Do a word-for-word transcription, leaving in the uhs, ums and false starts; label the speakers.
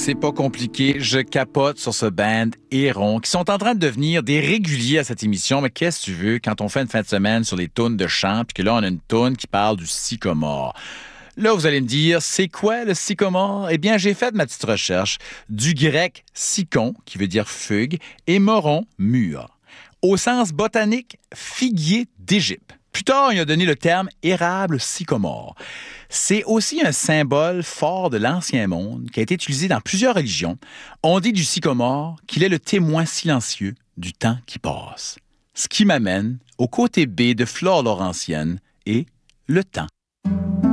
Speaker 1: c'est pas compliqué. Je capote sur ce band Héron qui sont en train de devenir des réguliers à cette émission. Mais qu'est-ce que tu veux quand on fait une fin de semaine sur les tunes de chant puis que là, on a une tune qui parle du sycomore. Là, vous allez me dire, c'est quoi le sycomore? Eh bien, j'ai fait ma petite recherche du grec sycon, qui veut dire fugue, et moron, mûr. Au sens botanique, figuier d'Égypte. Plus tard, il a donné le terme érable sycomore. C'est aussi un symbole fort de l'Ancien Monde qui a été utilisé dans plusieurs religions. On dit du sycomore qu'il est le témoin silencieux du temps qui passe. Ce qui m'amène au côté B de Flore Laurentienne et le temps.